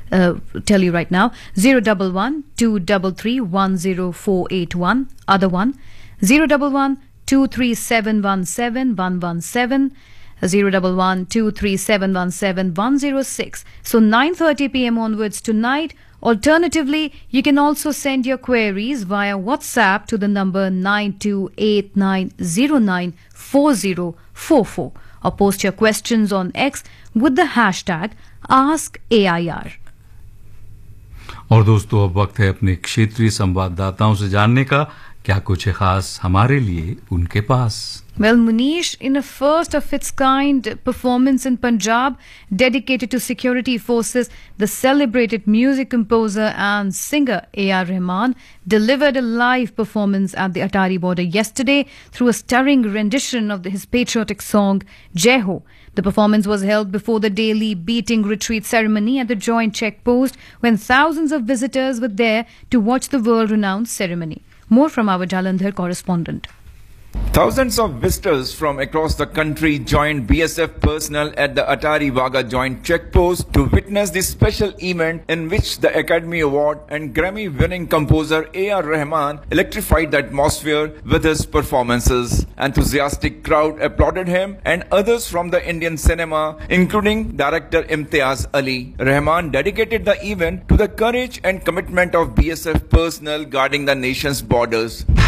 tell you right now. 011 233 10481. Other one 011 23717 117. 011 23717 106. So 9:30 p.m. onwards tonight. Alternatively, you can also send your queries via WhatsApp to the number 9289094044 or post your questions on X with the hashtag AskAIR. और दोस्तों, अब वक्त है अपने क्षेत्रीय संवाददाताओं से जानने का क्या कुछ है खास हमारे लिए उनके पास. Well, Munish, in a first of its kind performance in Punjab dedicated to security forces, the celebrated music composer and singer A.R. Rahman delivered a live performance at the Atari border yesterday through a stirring rendition of his patriotic song Jai Ho. The performance was held before the daily beating retreat ceremony at the joint checkpost when thousands of visitors were there to watch the world-renowned ceremony. More from our Jalandhar correspondent. Thousands of visitors from across the country joined BSF personnel at the Atari Wagah joint checkpost to witness this special event in which the Academy Award and Grammy-winning composer A.R. Rahman electrified the atmosphere with his performances. Enthusiastic crowd applauded him and others from the Indian cinema, including director Imtiaz Ali. Rahman dedicated the event to the courage and commitment of BSF personnel guarding the nation's borders.